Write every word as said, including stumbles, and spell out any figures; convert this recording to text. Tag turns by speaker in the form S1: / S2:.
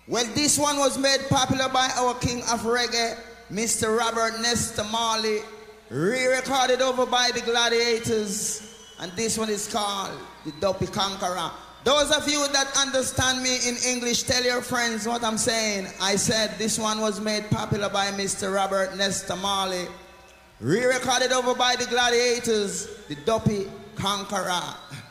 S1: Well, this one was made popular by our king of reggae, Mister Robert Nesta Marley, re-recorded over by the Gladiators, and this one is called The Dopey Conqueror. Those of you that understand me in English, tell your friends what I'm saying. I said this one was made popular by Mister Robert Nesta Marley, re-recorded over by the Gladiators, The Dopey Conqueror.